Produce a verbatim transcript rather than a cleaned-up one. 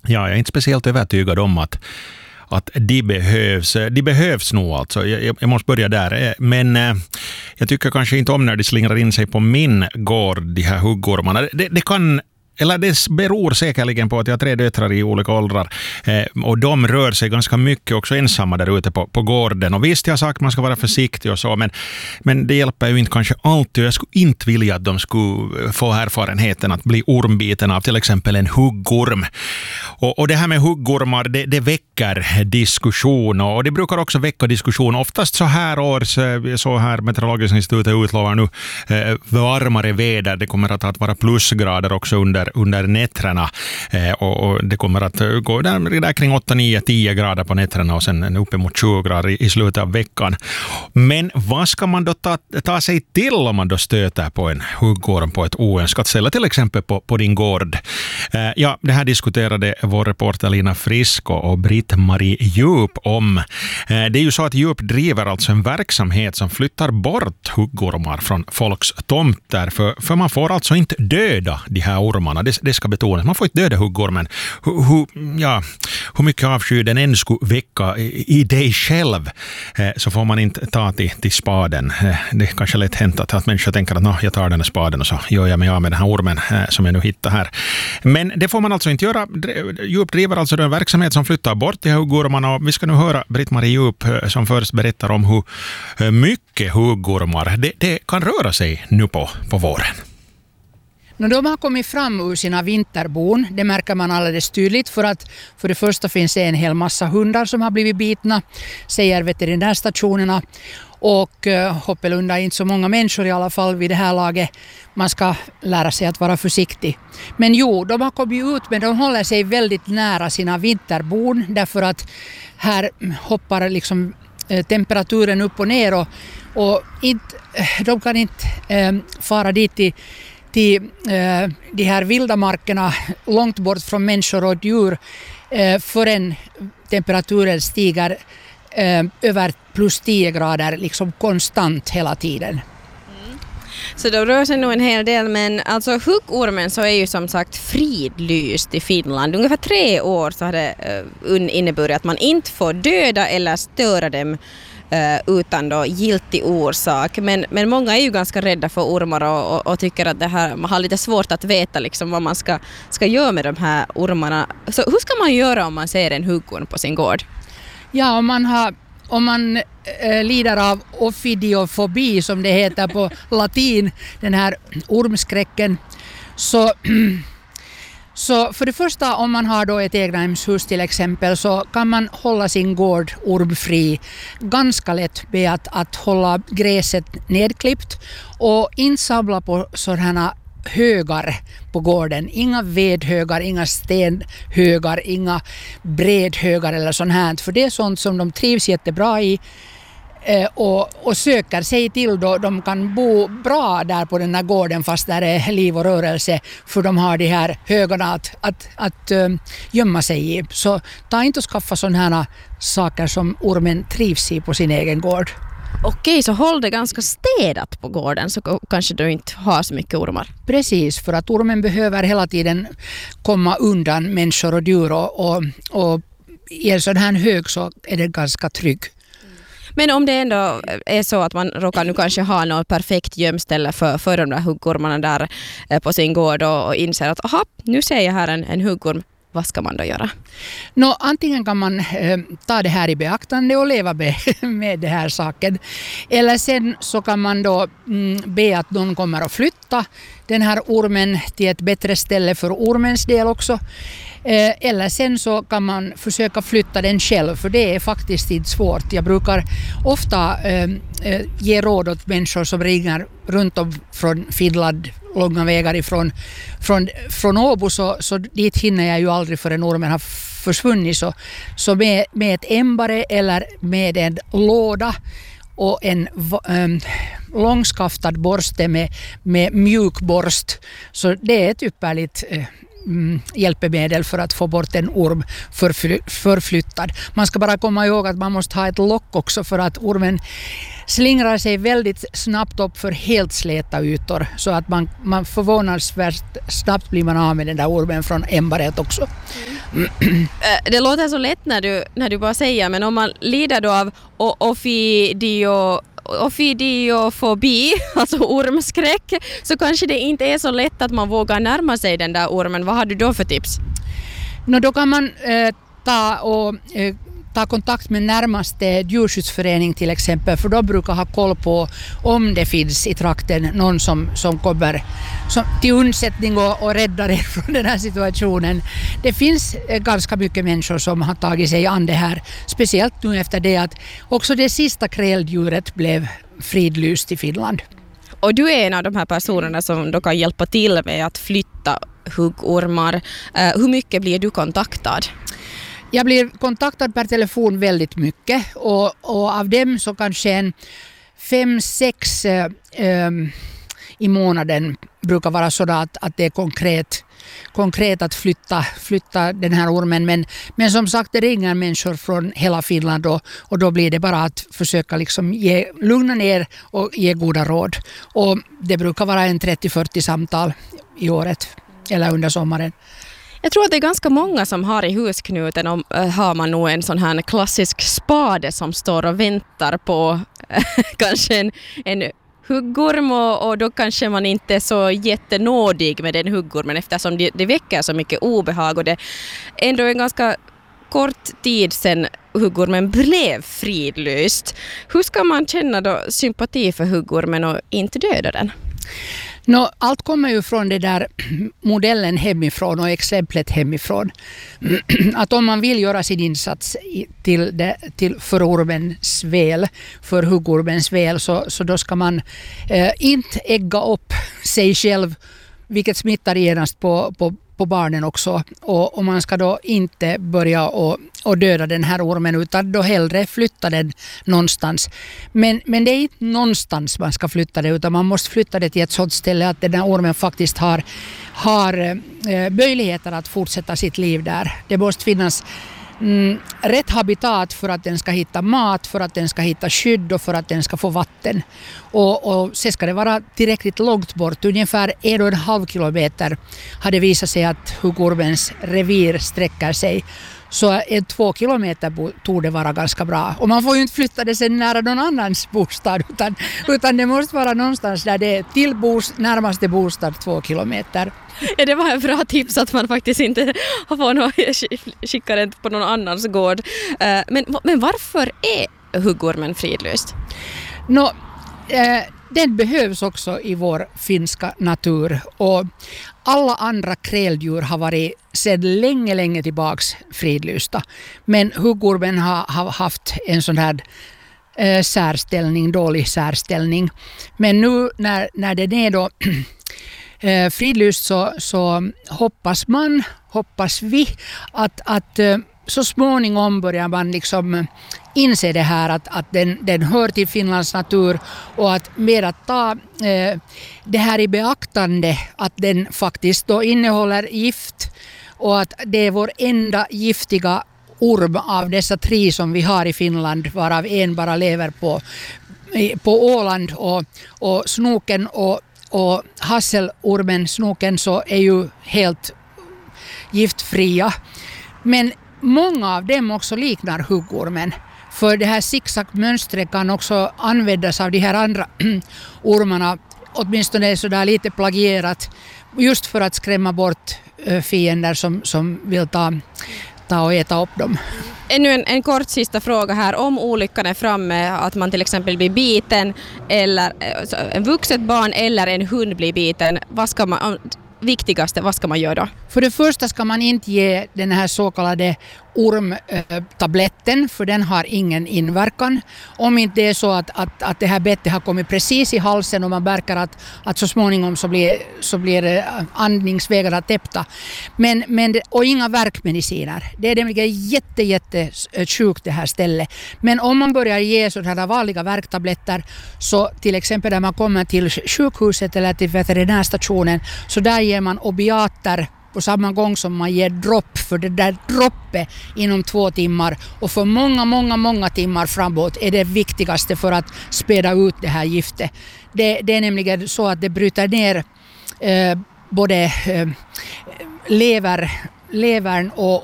ja, jag är inte speciellt övertygad om att att de behövs, de behövs nog alltså. Jag, jag måste börja där. Men eh, jag tycker kanske inte om när de slingrar in sig på min gård, de här huggormarna. Det, det kan... Eller det beror säkerligen på att jag har tre döttrar i olika åldrar eh, och de rör sig ganska mycket också ensamma där ute på, på gården. Och visst, jag har sagt att man ska vara försiktig och så, men, men det hjälper ju inte kanske alltid. Jag skulle inte vilja att de skulle få erfarenheten att bli ormbiten av till exempel en huggorm. Och, och det här med huggormar, det, det väcker diskussion och det brukar också väcka diskussion. Oftast så här års, så här Meteorologiska institutet utlovar nu eh, varmare väder. Det kommer att, att vara plusgrader också under under nätterna eh, och, och det kommer att gå där, där kring åtta, nio, tio grader på nätterna och sen uppemot tjugo grader i, i slutet av veckan. Men vad ska man då ta, ta sig till om man då stöter på en huggorm på ett oönskat ställe, till exempel på, på din gård? Eh, ja, det här diskuterade vår reporter Lina Frisk och, och Britt-Marie Djup om. Eh, det är ju så att Djup driver alltså en verksamhet som flyttar bort huggormar från folks tomter, för, för man får alltså inte döda de här ormarna. Det, det ska betonas. Man får inte döda huggormen. Hur, hur, ja, hur mycket avsky den än skulle väcka i, i dig själv eh, så får man inte ta till, till spaden. Eh, det är kanske lätt hänt att, att människor tänker att nah, jag tar den här spaden och så gör jag mig av med den här ormen eh, som jag nu hittar här. Men det får man alltså inte göra. Djup driver alltså en verksamhet som flyttar bort de här huggormarna och vi ska nu höra Britt-Marie Djup eh, som först berättar om hur eh, mycket huggormar det, det kan röra sig nu på, på våren. När de har kommit fram ur sina vinterbon, det märker man alldeles tydligt för att för det första finns det en hel massa hundar som har blivit bitna, säger veterinärstationerna. Och uh, Hoppelunda är inte så många människor i alla fall vid det här laget. Man ska lära sig att vara försiktig. Men jo, de har kommit ut men de håller sig väldigt nära sina vinterbon därför att här hoppar liksom uh, temperaturen upp och ner och, och inte, de kan inte uh, fara dit i till eh, de här vilda markerna långt bort från människor och djur eh, förrän temperaturen stiger eh, över plus tio grader liksom konstant hela tiden. Mm. Så då rör sig nog en hel del, men alltså huggormen så är ju som sagt fridlyst i Finland. Ungefär tre år så har det uh, inneburit att man inte får döda eller störa dem Uh, utan då giltig orsak. Men, men många är ju ganska rädda för ormar och, och, och tycker att det här, man har lite svårt att veta liksom vad man ska, ska göra med de här ormarna. Så hur ska man göra om man ser en huggorm på sin gård? Ja, om man, har, om man äh, lider av ofidiofobi som det heter på latin, den här ormskräcken, så Så för det första, om man har då ett egnahemshus till exempel, så kan man hålla sin gård ormfri ganska lätt med att, att hålla gräset nedklippt och inte samla på sådana högar på gården. Inga vedhögar, inga stenhögar, inga bredhögar eller sånt här. För det är sånt som de trivs jättebra i. Och, och söker sig till då de kan bo bra där på den här gården fast där är liv och rörelse, för de har de här högarna att, att, att um, gömma sig i. Så ta inte och skaffa sådana här saker som ormen trivs i på sin egen gård. Okej, så håll det ganska städat på gården så kanske du inte har så mycket ormar. Precis, för att ormen behöver hela tiden komma undan människor och djur och, och, och i en sån här hög så är det ganska trygg. Men om det ändå är så att man råkar nu kanske ha något perfekt gömställe för, för de där huggormarna där på sin gård och, och inser att aha, nu ser jag här en, en huggorm, vad ska man då göra? Nå, antingen kan man eh, ta det här i beaktande och leva med, med det här saken. Eller sen så kan man då mm, be att någon kommer att flytta den här ormen till ett bättre ställe för ormens del också. Eller sen så kan man försöka flytta den själv, för det är faktiskt inte svårt. Jag brukar ofta äh, ge råd åt människor som ringer runt om från Finland, långa vägar ifrån från, från Åbo, så, så dit hinner jag ju aldrig förrän ormen har försvunnit. Så, så med, med ett ämbare eller med en låda och en um, långskaftad borste med, med mjuk borst, så det är ett ypperligt uh, hjälpmedel för att få bort en orm förfly- förflyttad. Man ska bara komma ihåg att man måste ha ett lock också, för att ormen slingrar sig väldigt snabbt upp för helt släta ytor, så att man, man förvånansvärt snabbt blir man av med den där ormen från ämbaret också. Mm. Det låter så lätt när du, när du bara säger, men om man lider då av o- ofidio, ofidiofobi, alltså ormskräck, så kanske det inte är så lätt att man vågar närma sig den där ormen. Vad har du då för tips? No, då kan man eh, ta och eh, ta kontakt med närmaste djurskyddsförening till exempel, för då brukar ha koll på om det finns i trakten någon som, som kommer som, till undsättning och, och räddar er från den här situationen. Det finns eh, ganska mycket människor som har tagit sig an det här, speciellt nu efter det att också det sista kräldjuret blev fridlyst i Finland. Och du är en av de här personerna som då kan hjälpa till med att flytta huggormar. Uh, hur mycket blir du kontaktad? Jag blir kontaktad per telefon väldigt mycket och, och av dem så kanske en fem, sex eh, eh, i månaden brukar vara så att, att det är konkret, konkret att flytta, flytta den här ormen. Men, men som sagt, det ringer människor från hela Finland och, och då blir det bara att försöka liksom ge, lugna ner och ge goda råd. Och det brukar vara en trettio till fyrtio samtal i året eller under sommaren. Jag tror att det är ganska många som har i husknuten, om äh, har man nog en sån här klassisk spade som står och väntar på äh, kanske en, en huggorm, och, och då kanske man inte är så jättenådig med den huggormen eftersom det, det väcker så mycket obehag, och det är ändå en ganska kort tid sedan huggormen blev fridlyst. Hur ska man känna då sympati för huggormen och inte döda den? No, allt kommer ju från det där modellen hemifrån och exemplet hemifrån. Att om man vill göra sin insats till, det, till för ormens väl, för huggormens väl, så, så då ska man eh, inte ägga upp sig själv, vilket smittar genast på, på, på barnen också. Och, och man ska då inte börja och, och döda den här ormen, utan då hellre flytta den någonstans. Men, men det är inte någonstans man ska flytta det, utan man måste flytta det till ett sådant ställe att den här ormen faktiskt har, har eh, möjligheter att fortsätta sitt liv där. Det måste finnas Mm, rätt habitat för att den ska hitta mat, för att den ska hitta skydd och för att den ska få vatten. Och, och så ska det vara tillräckligt långt bort, ungefär en och en halv kilometer har det visat sig att huggormens revir sträcker sig. Så en två kilometer tog det vara ganska bra. Och man får ju inte flytta det sen nära någon annans bostad, utan, utan det måste vara någonstans där det är till bos, närmaste bostad två kilometer. Ja, det var en bra tips att man faktiskt inte får någon, skicka den på någon annans gård. Men, men varför är huggormen fridlyst? Nå, eh, den behövs också i vår finska natur, och alla andra kräldjur har varit sedan länge, länge tillbaks fridlysta. Men huggormen har, har haft en sån här eh, särställning, dålig särställning. Men nu när, när den är då eh, fridlyst så, så hoppas man, hoppas vi att, att eh, så småningom börjar man liksom inse det här att, att den, den hör till Finlands natur, och att mer att ta eh, det här i beaktande att den faktiskt då innehåller gift, och att det är vår enda giftiga orm av dessa tre som vi har i Finland, varav en bara lever på, på Åland, och, och snoken och, och hasselormen, snoken, så är ju helt giftfria. Men många av dem också liknar huggormen. För det här zigzagmönstret kan också användas av de här andra ormarna, åtminstone så där lite plagierat, just för att skrämma bort fiender som, som vill ta, ta och äta upp dem. Ännu en, en kort sista fråga här. Om olyckan är framme, att man till exempel blir biten, eller en vuxet barn eller en hund blir biten, vad ska man, viktigaste, vad ska man göra då? För det första ska man inte ge den här så kallade ormtabletten, för den har ingen inverkan. Om inte det är så att, att, att det här bettet har kommit precis i halsen och man märker att, att så småningom så blir, så blir andningsvägarna täppta. Men, men det, och inga värkmediciner. Det är nämligen jätte, jätte sjukt det här stället. Men om man börjar ge sådana vanliga värktabletter, så till exempel när man kommer till sjukhuset eller till veterinärstationen, så där ger man opiater på samma gång som man ger dropp, för det där droppet inom två timmar och för många, många, många timmar framåt är det viktigaste för att späda ut det här giftet. Det, det är nämligen så att det bryter ner eh, både eh, lever, levern och,